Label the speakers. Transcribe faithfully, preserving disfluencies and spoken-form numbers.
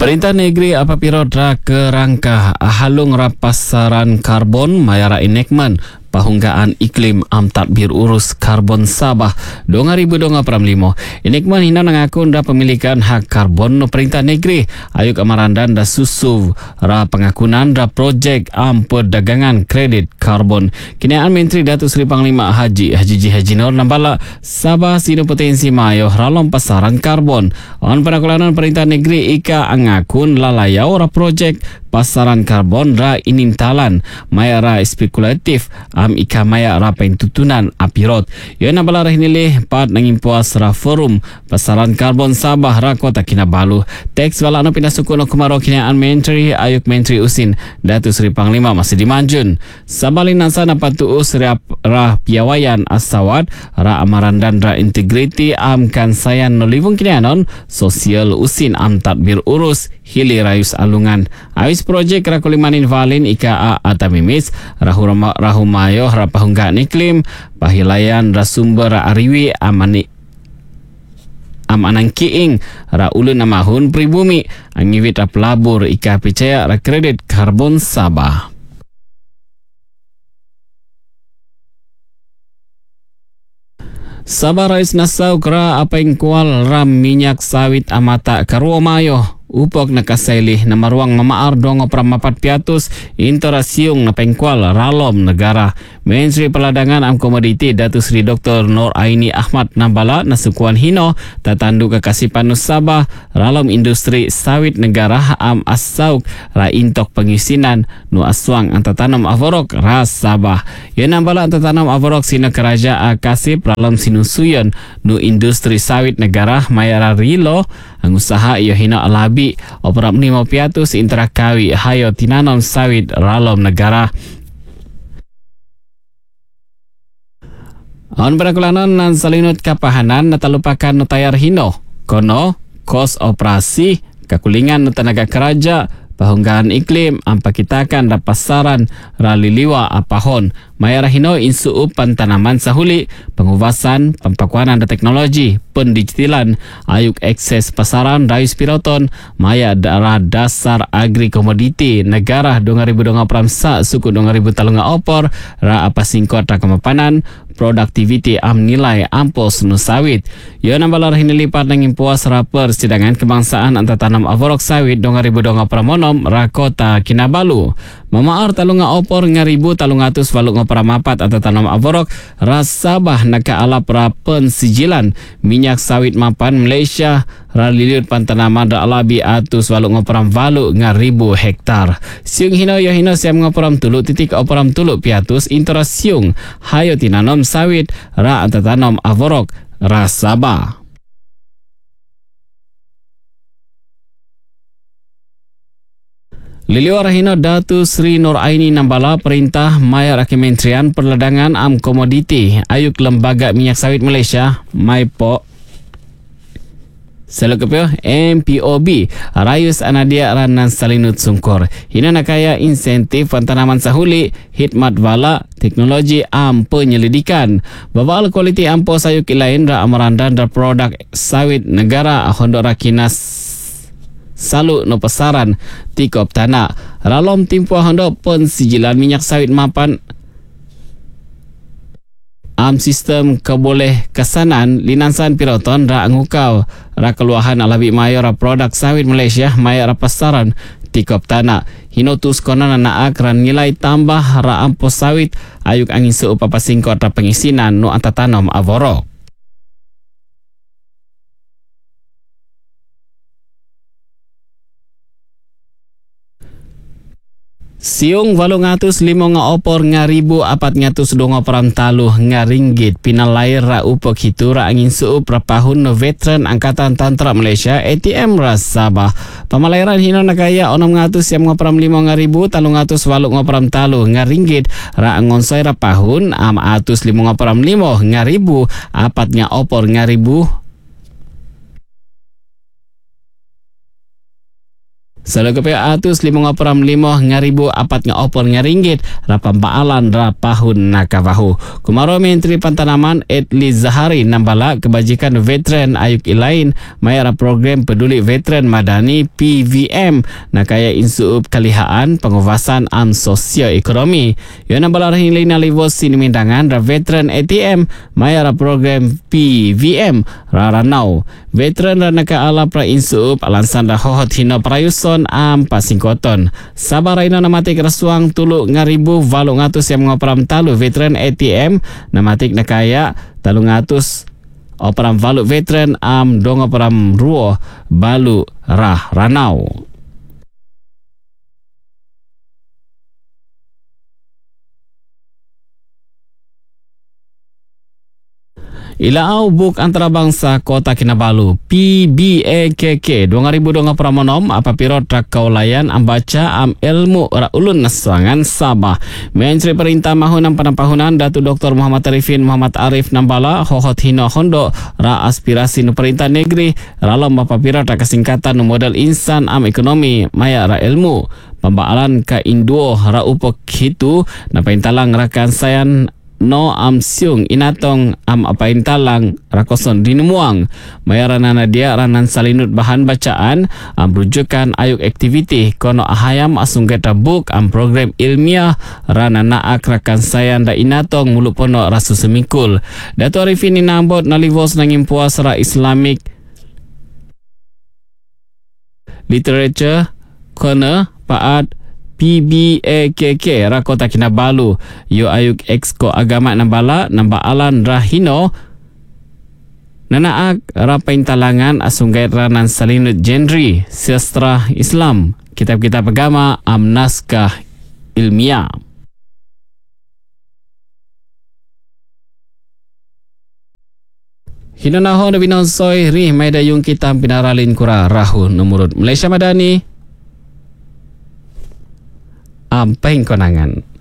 Speaker 1: Perintah Negeri apabila ra kerangka halung rapasaran karbon mayara enactment Pahunggaan Iklim Am Tadbir Urus Karbon Sabah dua ribu dua puluh lima. Enactment hina nangaku da pemilikan hak karbon no Perintah Negeri ayuk amarandan da susu ra pengakunan da projek am perdagangan kredit karbon. Kinian Menteri Datuk Seri Panglima Haji Haji Ji Haji Nur nambala Sabah sino potensi mayo ralom pasaran karbon. On penakulanan Perintah Negeri ika angakun lalayau ra projek pasaran karbon ra inintalan maya ra spekulatif am ika maya ra pentutunan apirot. Yo na bala rahinili pat nangimpuas ra forum pasaran karbon Sabah ra Kota Kinabalu. Teks bala no pinasuko no kumaro kinian Menteri ayuk Menteri Usin Datuk Seri Panglima masih dimanjun. Sabalin nasa na patuus ra, ra piawayan asawat ra amarandan ra integriti am kansayan no livung kinianon sosial Usin am tadbir urus hili rayus alungan. Awis projek rakulimanin valin ika a atamimis rahurama rahumayo rapahunggaan iklim pahilayan rasumber ariwi amani amanang kiing ra ulun namahun pribumi angiwit pelabur ika percaya ra kredit karbon Sabah. Sabah rais nasau kera apa yang kual ram minyak sawit amata karuo mayo upok nakasailih na maruang mamaar dongo pramapat piatus interasiung na pengkual ralom negara. Menteri Peladangan am Komoditi Datuk Seri Doktor Nur Aini Ahmad nambala na sukuan hino tatandu kekasipan nu Sabah ralom industri sawit negara am asauk ra intok pengisinan nu aswang antatanam avorok ras Sabah. Ia nambala antatanam avorok sina keraja akasip ralom sinusuyon nu industri sawit negara mayara rilo ang usaha iyo hina alabi operap lima piatus interakawi hayo tinanom sawit ralom negara. On perakulanan nan salinut kapahanan natalupakan notayar hino kono kos operasi kakulingan no tenaga keraja pahunggaan iklim ang pakitakan da pasaran raliliwa apahon mayara hino insuupan tanaman sahuli pengubasan pampakuanan da teknologi pendigitilan ayuk akses pasaran rayus piroton maya darah dasar agri komoditi negara dua ribu dua puluh sa suku dua ribu talunga opor ra apa singkot ra kemapanan produktiviti am nilai ampos nu sawit. Yo nambalar hinilipat nang impuas ra persidangan kebangsaan antatanam avorok sawit dua ribu dua puluh monom ra Kota Kinabalu. Mamaar talunga opor ngaribu talungatus walu ngopamapat antatanam avorok ra Sabah nakaalap ra pensijilan minyak sawit mapan Malaysia ra liliut pantanaman ra alabi atus walu ngoperam walu ngaribu hektar. Siung hino yo hino siam ngoperam tulu titik operam tulu piatus interasiung hayo tinanom sawit ra antatanam avorok ra Sabah. Liliwa rahina Datu Sri Nur Aini nambala perintah maya ra Kementerian Perdagangan am Komoditi ayuk lembaga minyak sawit Malaysia Maipo Selokepyo M P O B rayus anadia ranan salinut sungkor hina nakaya insentif tanaman sahuli hikmat wala teknologi am penyelidikan babal kualiti ampo sayuk ilain ra amarandan da produk sawit negara hondok rakinas salu no pasaran tikop tanah ralom timpu hondok pensijilan minyak sawit mapan am sistem keboleh kesanan linansan piroton ra ngukau ra keluahan alabi mayor ra produk sawit Malaysia mayor ra pasaran tikop tanah hinotus konan na akran nilai tambah ra ampo sawit ayuk angin seupa pasingkot ra pengisinan nu antatanom avorok. Siung walu ngatus lima nga opor nga ribu apat ngatus dua peram taluh nga ringgit pinalair ra upok hitura angin suup rapahun no veteran Angkatan Tantra Malaysia A T M ra Sabah. Pamalairan hino nakaya onom ngatus siam nga peram lima nga ribu talu ngatus walu nga peram taluh nga ringgit ra angonsoy rapahun am atus lima nga peram lima nga ribu apat nga opor nga ribu Selalu kepia atus lima ngoperam lima ngaribu apat ngopor ngaringgit rapam paalan rapahun nakavahu. Kumaro Menteri Pantanaman Edli Zahari nambala kebajikan veteran ayuk ilain mayara program peduli veteran madani P V M nakaya insuup kalihaan penguvasan am sosioekonomi. Yo nambala rahin lain alivos sinimindangan ra veteran A T M mayara program P V M raranau. Veteran ra nakaala pra insuup alansan ra hohot hino prayuson am pasingkoton. Sabar ino namatik rasuang tulu ngaribu walu ngatus yang ngoperam talu veteran A T M namatik nakaya talu ngatus operam walu veteran am dong operam ruo balu rah ranau. Ilaau buk antarabangsa Kota Kinabalu P B A K K dua ribu dua puluh monom apabila kaulayan ambaca am ilmu ra ulun nasuangan Sabah. Menteri Perintah Mahunam Panampahunan Datu Doktor Muhammad Arifin Muhammad Arif nambala hohot hino hondo ra aspirasi nu perintah negeri ralam apabila kesingkatan nu modal insan am ekonomi maya ra ilmu pembaalan ka induo ra upok hitu na paintalang rakan sayan no am siung inatong am apain talang rakoson dinumuang mayarana na dia ranan salinut bahan bacaan am rujukan ayuk aktiviti kono ahayam asung geta book am program ilmiah ranana ak rakan sayan da inatong mulupono rasu semikul. Datu Arifin inambot nalivos nanging puasra Islamic Literature kono paat P B A K K Rakota Kinabalu yo ayuk exco agama nambala nambaalan rahino nanaak rapain talangan asunggai ranan salinut genre sastra Islam kitab-kitab agama am naskah ilmiah. Hinonaho na binonsoy ri may dayong kitam pinaralin kura rahu numurut Malaysia Madani Ampeng konangan.